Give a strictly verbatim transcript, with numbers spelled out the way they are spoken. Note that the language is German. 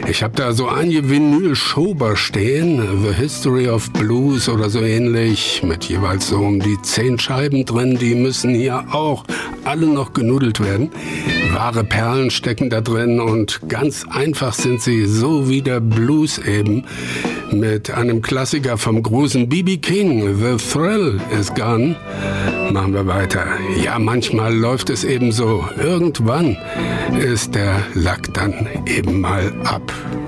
Ich habe da so einige Vinyl-Schober stehen, The History of Blues oder so ähnlich, mit jeweils so um die zehn Scheiben drin. Die müssen hier auch alle noch genudelt werden. Wahre Perlen stecken da drin und ganz einfach sind sie, so wie der Blues eben. Mit einem Klassiker vom großen B B King, The Thrill is Gone. Machen wir weiter. Ja, manchmal läuft es eben so. Irgendwann ist der Lack dann eben mal ab.